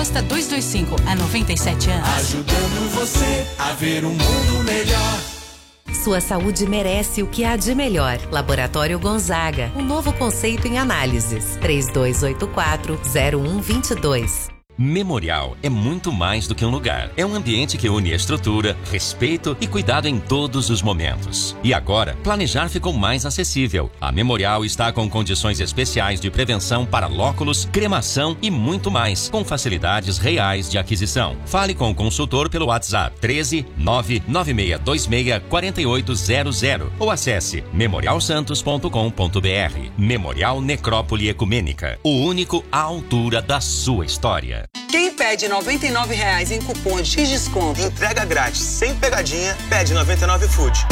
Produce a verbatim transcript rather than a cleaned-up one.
Costa duzentos e vinte e cinco, há noventa e sete anos. Ajudando você a ver um mundo melhor. Sua saúde merece o que há de melhor. Laboratório Gonzaga, um novo conceito em análises. três dois oito quatro, zero um dois dois. Memorial é muito mais do que um lugar. É um ambiente que une estrutura, respeito e cuidado em todos os momentos. E agora, planejar ficou mais acessível. A Memorial está com condições especiais de prevenção para lóculos, cremação e muito mais, com facilidades reais de aquisição. Fale com o consultor pelo WhatsApp treze, nove nove seis dois seis, quatro oito zero zero ou acesse memorial santos ponto com ponto br. Memorial Necrópole Ecumênica, o único à altura da sua história. Quem pede noventa e nove reais em cupom de desconto, entrega grátis, sem pegadinha, pede noventa e nove Food.